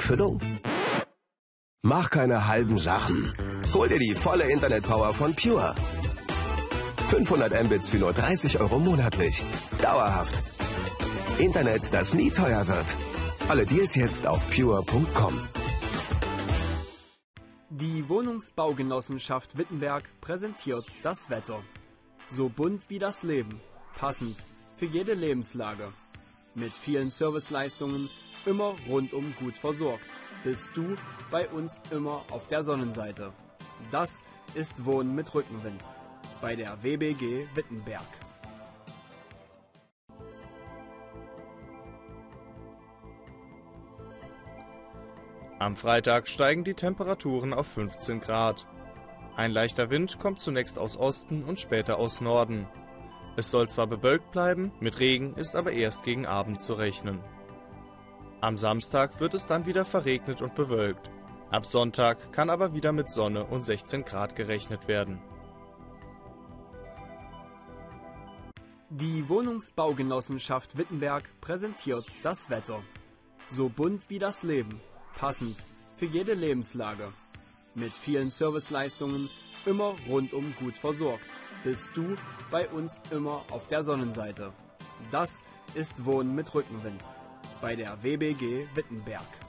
Rückfüllung? Mach keine halben Sachen. Hol dir die volle Internetpower von Pure. 500 Mbits für nur 30 € monatlich. Dauerhaft. Internet, das nie teuer wird. Alle Deals jetzt auf pure.com. Die Wohnungsbaugenossenschaft Wittenberg präsentiert das Wetter. So bunt wie das Leben, passend für jede Lebenslage. Mit vielen Serviceleistungen, immer rundum gut versorgt. Bist du bei uns immer auf der Sonnenseite. Das ist Wohnen mit Rückenwind bei der WBG Wittenberg. Am Freitag steigen die Temperaturen auf 15 Grad. Ein leichter Wind kommt zunächst aus Osten und später aus Norden. Es soll zwar bewölkt bleiben, mit Regen ist aber erst gegen Abend zu rechnen. Am Samstag wird es dann wieder verregnet und bewölkt. Ab Sonntag kann aber wieder mit Sonne und 16 Grad gerechnet werden. Die Wohnungsbaugenossenschaft Wittenberg präsentiert das Wetter. So bunt wie das Leben, passend für jede Lebenslage. Mit vielen Serviceleistungen, immer rundum gut versorgt. Bist du bei uns immer auf der Sonnenseite. Das ist Wohnen mit Rückenwind bei der WBG Wittenberg.